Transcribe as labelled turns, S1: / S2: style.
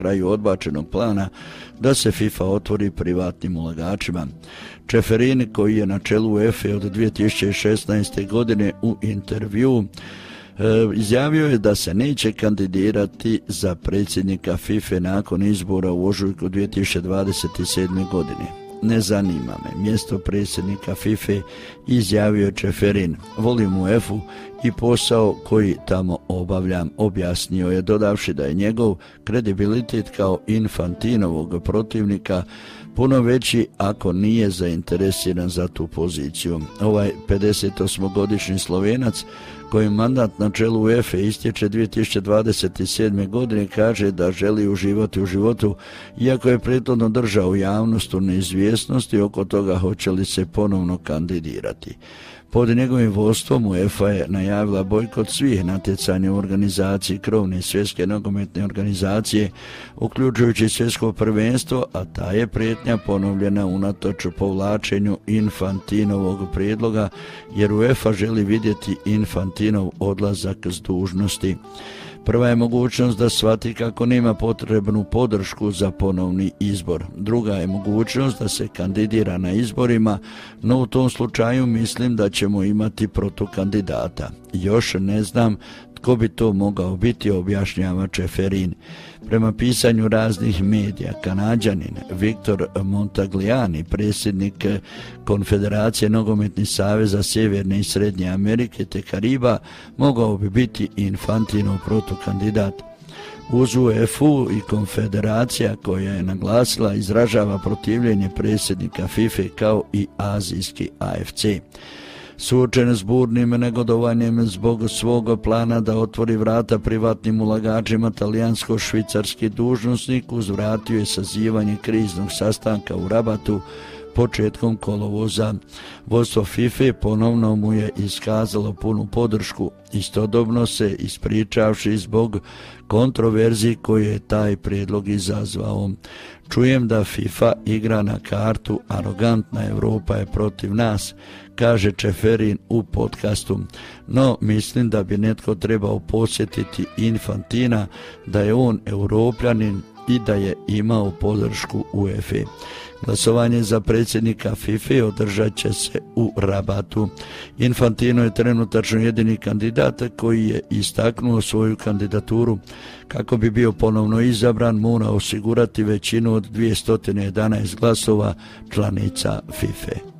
S1: kraju odbačenog plana da se FIFA otvori privatnim ulagačima. Čeferin, koji je na čelu UEFA od 2016. godine, u intervju izjavio je da se neće kandidirati za predsjednika FIFA nakon izbora u ožujku 2027. godine. Ne zanima me mjesto predsjednika FIFA, izjavio je Čeferin. Volim UEFA i posao koji tamo obavljam, objasnio je, dodavši da je njegov kredibilitet kao Infantinovog protivnika puno veći ako nije zainteresiran za tu poziciju. Ovaj 58-godišnji Slovenac, koji mandat na čelu UEFA istječe 2027. godine, kaže da želi uživati u životu, iako je prethodno držao javnost u neizvjesnosti oko toga hoće li se ponovno kandidirati. Pod njegovim vodstvom UEFA je najavila bojkot svih natjecanja u organizaciji krovne svjetske nogometne organizacije, uključujući svjetsko prvenstvo, a ta je prijetnja ponovljena unatoč povlačenju Infantinovog prijedloga, jer UEFA želi vidjeti Infantinov odlazak s dužnosti. Prva je mogućnost da shvati kako nema potrebnu podršku za ponovni izbor. Druga je mogućnost da se kandidira na izborima, no u tom slučaju mislim da ćemo imati protukandidata. Još ne znam tko bi to mogao biti, objašnjava Čeferin. Prema pisanju raznih medija, Kanađanin Viktor Montagliani, predsjednik Konfederacije nogometnih saveza Sjeverne i Srednje Amerike te Kariba, mogao bi biti Infantinov protukandidat. Uz UEFA i Konfederacija, koja je naglasila, izražava protivljenje predsjednika FIFA kao i azijski AFC. Suočen s burnim negodovanjem zbog svog plana da otvori vrata privatnim ulagačima, talijansko-švicarski dužnosnik uzvratio je sazivanje kriznog sastanka u Rabatu početkom kolovoza. Vodstvo FIFA ponovno mu je iskazalo punu podršku, istodobno se ispričavši zbog kontroverziji koje je taj prijedlog izazvao. Čujem da FIFA igra na kartu arogantna Europa je protiv nas, kaže Čeferin u podcastu, no mislim da bi netko trebao posjetiti Infantina, da je on Europljanin i da je imao podršku UEFA. Glasovanje za predsjednika FIFA održat će se u Rabatu. Infantino je trenutačno jedini kandidat koji je istaknuo svoju kandidaturu. Kako bi bio ponovno izabran, mora osigurati većinu od 211 glasova članica FIFA.